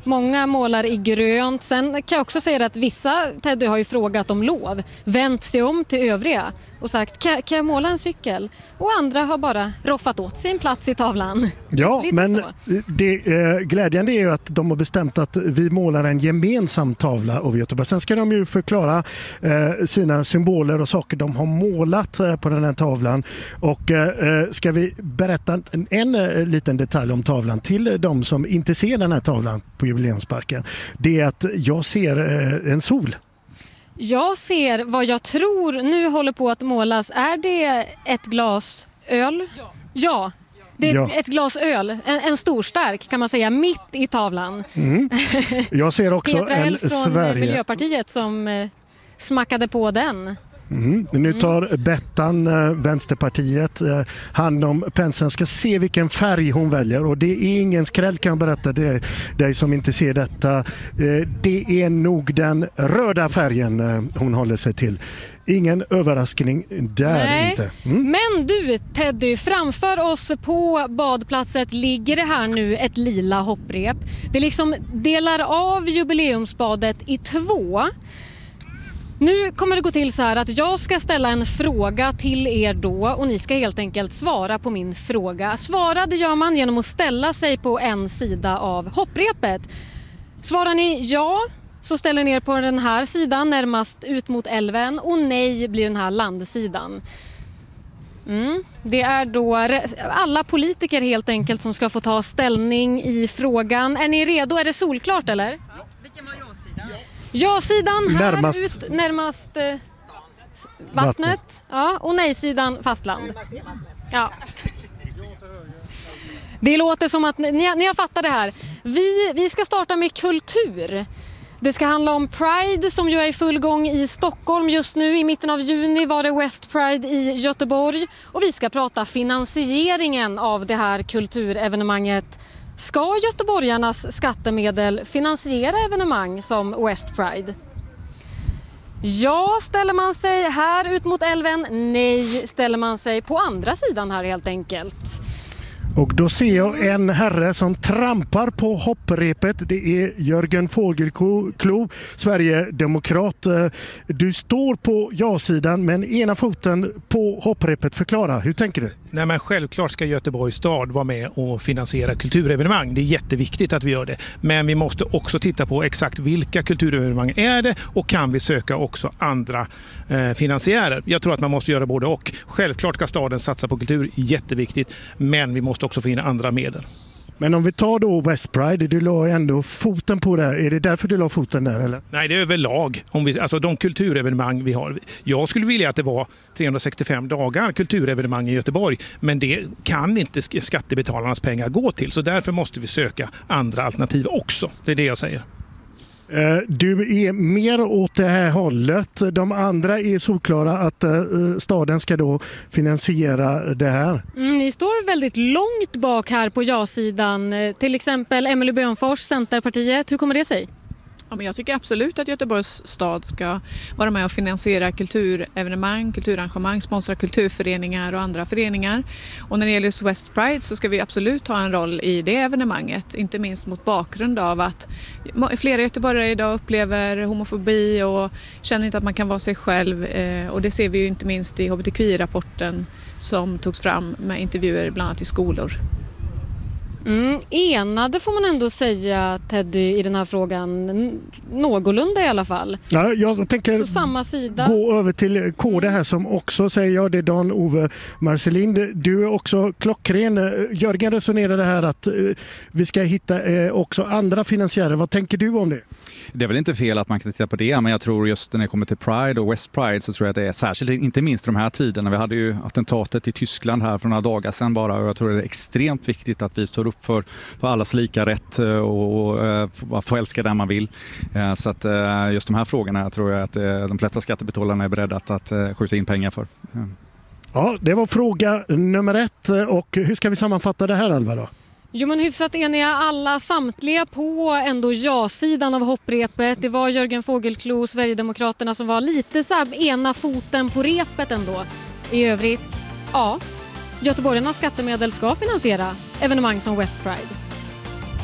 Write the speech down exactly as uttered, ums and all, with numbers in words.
Många målar i grönt. Sen kan jag också säga att vissa, Teddy, har ju frågat om lov. Vänt sig om till övriga och sagt, kan, kan jag måla en cykel? Och andra har bara roffat åt sin plats i tavlan. Ja, Lite men så. det eh, glädjande är ju att de har bestämt att vi målar en gemensam tavla av Göteborg. Sen ska de ju förklara eh, sina symboler och saker de har målat eh, på den här tavlan. Och eh, ska vi berätta en, en eh, liten detalj om tavlan till de som inte ser den här tavlan på Jubileumsparken. Det är att jag ser eh, en sol. Jag ser vad jag tror nu håller på att målas. Är det ett glas öl? Ja. Ja. Det är Ja. ett glas öl, en, en stor stark kan man säga, mitt i tavlan. Mm. Jag ser också Petra en Elf från Sverige. Miljöpartiet som eh, smackade på den. Mm. Nu tar Bettan, äh, Vänsterpartiet, äh, hand om penseln. Ska se vilken färg hon väljer. Och det är ingen skräll kan jag berätta. Det är dig som inte ser detta. Äh, det är nog den röda färgen äh, hon håller sig till. Ingen överraskning där. Nej. Inte. Mm. Men du Teddy, framför oss på badplatset ligger det här nu ett lila hopprep. Det liksom delar av jubileumsbadet i två. Nu kommer det gå till så här att jag ska ställa en fråga till er då och ni ska helt enkelt svara på min fråga. Svara det gör man genom att ställa sig på en sida av hopprepet. Svarar ni ja så ställer ni er på den här sidan närmast ut mot älven och nej blir den här landsidan. Mm. Det är då alla politiker helt enkelt som ska få ta ställning i frågan. Är ni redo? Är det solklart eller? Ja. Vilken var ja-sidan? Ja-sidan här Närmast. ut närmast eh, vattnet. Ja, och nej-sidan fastland. Ja. Det låter som att ni, ni har fattat det här. Vi, vi ska starta med kultur. Det ska handla om Pride som ju är i full gång i Stockholm just nu. I mitten av juni var det West Pride i Göteborg. Och vi ska prata finansieringen av det här kulturevenemanget. Ska göteborgarnas skattemedel finansiera evenemang som West Pride? Ja, ställer man sig här ut mot älven. Nej, ställer man sig på andra sidan här helt enkelt. Och då ser jag en herre som trampar på hopprepet. Det är Jörgen Fågelklo, Sverigedemokrat. Du står på ja-sidan men ena foten på hopprepet. Förklara, hur tänker du? Nej, men självklart ska Göteborgs stad vara med och finansiera kulturevenemang. Det är jätteviktigt att vi gör det. Men vi måste också titta på exakt vilka kulturevenemang är det och kan vi söka också andra eh, finansiärer. Jag tror att man måste göra både och. Självklart ska staden satsa på kultur, jätteviktigt. Men vi måste också få in andra medel. Men om vi tar då West Pride, du la ändå foten på det. Är det därför du la foten där eller? Nej, det är överlag. Om vi, alltså de kulturevenemang vi har. Jag skulle vilja att det var trehundrasextiofem dagar kulturevenemang i Göteborg. Men det kan inte skattebetalarnas pengar gå till. Så därför måste vi söka andra alternativ också. Det är det jag säger. Du är mer åt det här hållet. De andra är såklara att staden ska då finansiera det här. Mm, ni står väldigt långt bak här på ja-sidan. Till exempel Emelie Bönfors, Centerpartiet. Hur kommer det sig? Ja, men jag tycker absolut att Göteborgs stad ska vara med och finansiera kulturevenemang, kulturarrangemang, sponsra kulturföreningar och andra föreningar. Och när det gäller West Pride så ska vi absolut ha en roll i det evenemanget. Inte minst mot bakgrund av att flera göteborgare idag upplever homofobi och känner inte att man kan vara sig själv. Och det ser vi ju inte minst i H B T Q I-rapporten som togs fram med intervjuer bland annat i skolor. Mm, enade får man ändå säga, Teddy, i den här frågan. Någorlunda i alla fall. Ja, jag tänker på samma sida. Gå över till K D här som också säger ja, det är Dan-Ove Marcelind. Du är också klockren. Jörgen resonerade här att vi ska hitta också andra finansiärer. Vad tänker du om det? Det är väl inte fel att man kan titta på det, men jag tror just när det kommer till Pride och West Pride så tror jag att det är särskilt, inte minst de här tiderna. Vi hade ju attentatet i Tyskland här för några dagar sedan bara och jag tror det är extremt viktigt att vi står upp för, för allas lika rätt och, och få älska den man vill. Så att just de här frågorna tror jag att de flesta skattebetalarna är beredda att, att skjuta in pengar för. Ja, det var fråga nummer ett. Och hur ska vi sammanfatta det här, Alva då? Jo, men hyfsat eniga alla samtliga på ändå ja-sidan av hopprepet. Det var Jörgen Fågelklo, Sverigedemokraterna, som var lite så här ena foten på repet ändå. I övrigt, ja, göteborgarnas skattemedel ska finansiera evenemang som West Pride.